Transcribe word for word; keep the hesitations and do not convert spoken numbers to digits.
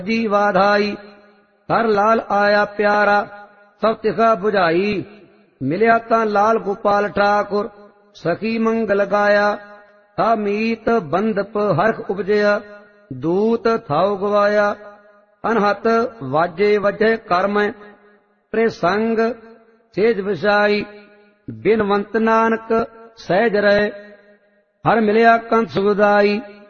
ਜੀ ਵਾਧਾਈ। ਹਰ ਲਾਲ ਆਇਆ ਪਿਆਰਾ ਸਭ ਤਿਖਾ ਬੁਝਾਈ। ਮਿਲਿਆ ਤਾਂ ਲਾਲ ਗੋਪਾਲ ਠਾਕੁਰ ਸਖੀ ਮੰਗਲ ਗਾਇਆ। ਥਾ ਮੀਤ ਬੰਧਪ ਹਰਖ ਉਪਜਿਆ ਦੂਤ ਥਾਉ ਗਵਾਇਆ। ਅਨਹਤ ਵਾਜੇ ਵਜੈ ਕਰਮ ਪ੍ਰਸੰਗ ਸੇਜ ਵਿਸਾਈ। ਬਿਨਵੰਤ ਨਾਨਕ ਸਹਿਜ ਰਹੇ ਹਰ ਮਿਲਿਆ ਕੰਤ ਸੁਖਦਾਈ।